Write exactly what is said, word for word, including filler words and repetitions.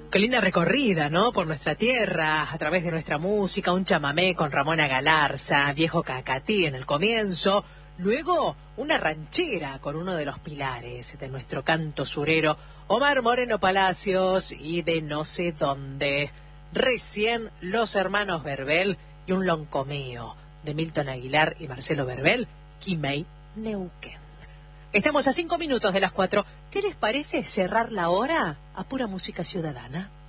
Qué linda recorrida, ¿no? Por nuestra tierra, a través de nuestra música, un chamamé con Ramona Galarza, Viejo Cacatí en el comienzo, luego una ranchera con uno de los pilares de nuestro canto surero, Omar Moreno Palacios, y de no sé dónde, recién los hermanos Verbel y un loncomeo de Milton Aguilar y Marcelo Verbel, Quimei Neuquén. Estamos a cinco minutos de las cuatro. ¿Qué les parece cerrar la hora a pura música ciudadana?